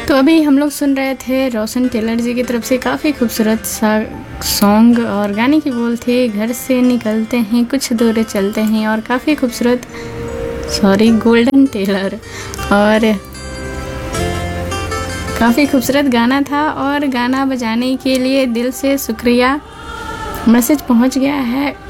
तो अभी हम लोग सुन रहे थे रोशन टेलर जी की तरफ से काफ़ी खूबसूरत सा सॉन्ग, और गाने की बोल थे घर से निकलते हैं कुछ दूर चलते हैं, और काफ़ी खूबसूरत, सॉरी, गोल्डन टेलर, और काफ़ी खूबसूरत गाना था। और गाना बजाने के लिए दिल से शुक्रिया। मैसेज पहुंच गया है